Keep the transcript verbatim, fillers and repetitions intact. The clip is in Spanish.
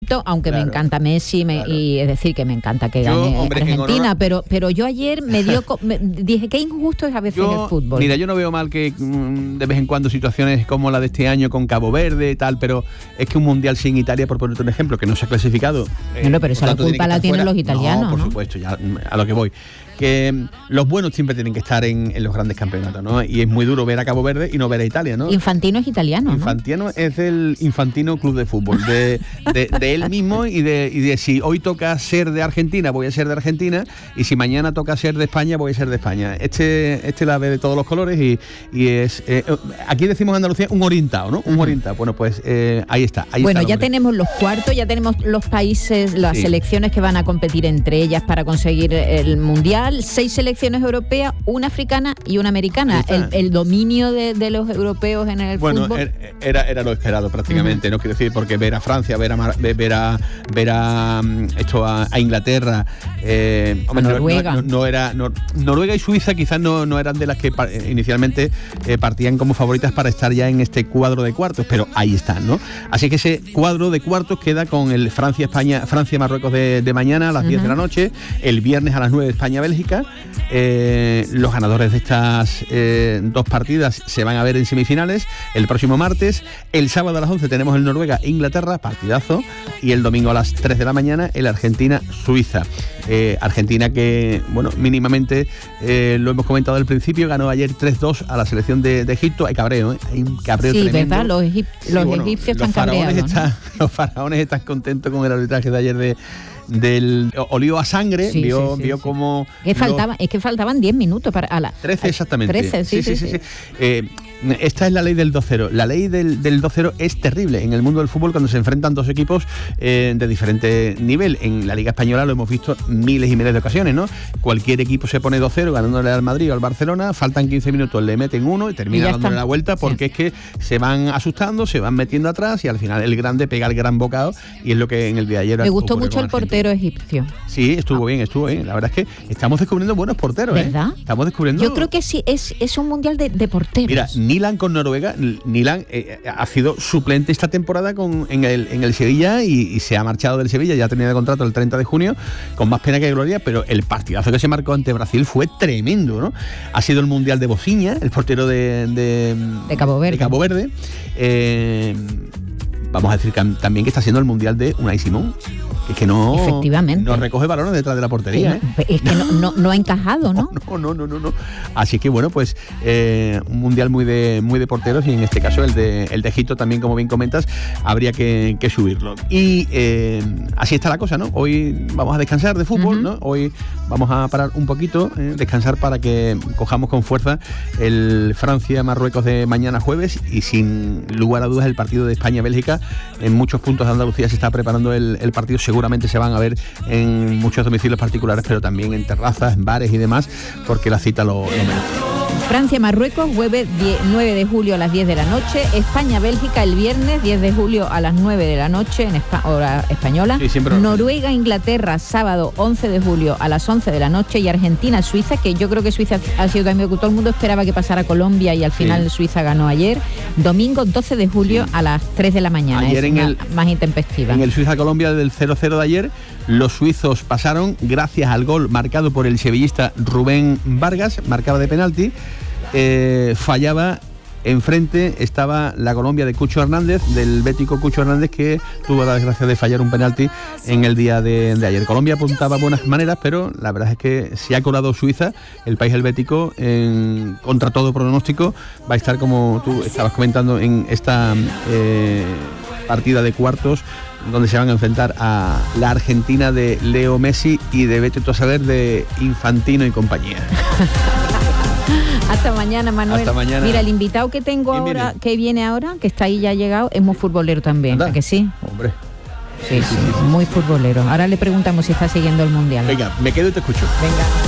Egipto, aunque claro, me encanta Messi me, claro. y es decir que me encanta que yo, gane hombre, Argentina, honor... pero pero yo ayer me dio me, dije qué injusto es a veces yo, el fútbol. Mira, yo no veo mal que mm, de vez en cuando situaciones como la de este año con Cabo Verde y tal, pero es que un mundial sin Italia, por ponerte un ejemplo, que no se ha clasificado. Eh, no, pero esa la culpa la tienen fuera. los italianos. No, por ¿no? supuesto, ya a lo que voy. Que los buenos siempre tienen que estar en, en los grandes campeonatos, ¿no? Y es muy duro ver a Cabo Verde y no ver a Italia, ¿no? Infantino es italiano, ¿no? Infantino es del Infantino Club de Fútbol, de, de, de él mismo y de, y de si hoy toca ser de Argentina, voy a ser de Argentina, y si mañana toca ser de España, voy a ser de España. Este, este la ve de todos los colores y, y es... Eh, aquí decimos en Andalucía un orientado, ¿no? Un uh-huh. orientado. Bueno, pues eh, ahí está. Ahí bueno, está ya tenemos los cuartos, ya tenemos los países, las sí. selecciones que van a competir entre ellas para conseguir el Mundial. Seis selecciones europeas, una africana y una americana. El, el dominio de, de los europeos en el bueno, fútbol. Bueno, era, era lo esperado prácticamente, uh-huh. no quiero decir, porque ver a Francia, ver a ver a ver a esto a, a Inglaterra, eh, a Noruega. No, no, no era no, Noruega y Suiza quizás no, no eran de las que par, inicialmente eh, partían como favoritas para estar ya en este cuadro de cuartos, pero ahí están, ¿no? Así que ese cuadro de cuartos queda con el Francia España Francia Marruecos de, de mañana a las uh-huh. diez de la noche, el viernes a las nueve España Bélgica. Eh, los ganadores de estas eh, dos partidas se van a ver en semifinales el próximo martes. El sábado a las once tenemos el Noruega-Inglaterra, partidazo, y el domingo a las tres de la mañana el Argentina-Suiza. Eh, Argentina que, bueno, mínimamente eh, lo hemos comentado al principio, ganó ayer tres dos a la selección de, de Egipto. Hay cabreo, ¿eh? Hay un cabreo sí, tremendo. ¿verdad? Los, egip- los sí, bueno, egipcios los están cabreados, están, ¿no? Los faraones están contentos con el arbitraje de ayer de del olió a sangre, sí, vio, sí, sí, vio sí. como... Que faltaba, es que faltaban diez minutos para... A la, trece exactamente. trece, sí, sí, sí. sí, sí. sí. Eh, esta es la ley del dos cero. La ley del, del dos cero es terrible en el mundo del fútbol cuando se enfrentan dos equipos eh, de diferente nivel. En la Liga Española lo hemos visto miles y miles de ocasiones, ¿no? Cualquier equipo se pone dos cero ganándole al Madrid o al Barcelona, faltan quince minutos, le meten uno y termina y dándole la vuelta porque sí. es que se van asustando, se van metiendo atrás y al final el grande pega el gran bocado y es lo que en el día de ayer... Me gustó mucho el portero egipcio. Sí, estuvo ah. bien, estuvo bien. La verdad es que estamos descubriendo buenos porteros, ¿verdad? ¿eh? Estamos descubriendo... Yo creo que sí, es, es un mundial de, de porteros. Mira, Nilan con Noruega, Nilan eh, ha sido suplente esta temporada con, en, el, en el Sevilla y, y se ha marchado del Sevilla, ya tenía de contrato el treinta de junio, con más pena que gloria, pero el partidazo que se marcó ante Brasil fue tremendo, ¿no? Ha sido el mundial de Bociña, el portero de, de, de Cabo Verde. De Cabo Verde. Eh, vamos a decir que, también que está siendo el mundial de Unai Simón. Es que no, efectivamente. no recoge balones detrás de la portería. Sí, ¿eh? Es que no, no, no ha encajado, ¿no? No, no, no, no, no. Así que bueno, pues eh, un mundial muy de muy de porteros y en este caso el de el de Egipto también, como bien comentas, habría que, que subirlo. Y eh, así está la cosa, ¿no? Hoy vamos a descansar de fútbol, uh-huh. ¿no? Hoy vamos a parar un poquito, eh, descansar para que cojamos con fuerza el Francia-Marruecos de mañana jueves y sin lugar a dudas el partido de España-Bélgica. En muchos puntos de Andalucía se está preparando el, el partido, seguramente se van a ver en muchos domicilios particulares, pero también en terrazas, en bares y demás, porque la cita lo, lo merece. Francia-Marruecos, jueves nueve de julio a las diez de la noche. España-Bélgica el viernes diez de julio a las nueve de la noche en Espa- hora española. Sí, Noruega-Inglaterra, sábado once de julio a las once de la noche. Y Argentina-Suiza, que yo creo que Suiza ha sido también que todo el mundo esperaba que pasara Colombia y al final sí. Suiza ganó ayer. Domingo doce de julio sí. a las tres de la mañana. Ayer es en una, el, más intempestiva. En el Suiza-Colombia del cero cero de ayer, los suizos pasaron gracias al gol marcado por el sevillista Rubén Vargas, marcaba de penalti. Eh, fallaba enfrente, estaba la Colombia de Cucho Hernández, del bético Cucho Hernández, que tuvo la desgracia de fallar un penalti en el día de, de ayer. Colombia apuntaba buenas maneras, pero la verdad es que se ha colado Suiza, el país helvético, en, contra todo pronóstico, va a estar, como tú estabas comentando, en esta eh, partida de cuartos, donde se van a enfrentar a la Argentina de Leo Messi y de vete tú a saber de Infantino y compañía. Hasta mañana, Manuel. Hasta mañana. Mira, el invitado que tengo ¿Quién ahora, viene? que viene ahora, que está ahí ya llegado, es muy futbolero también, ¿a que sí? Hombre. Sí, sí, sí, sí, muy futbolero. Ahora le preguntamos si está siguiendo el Mundial. Venga, me quedo y te escucho. Venga.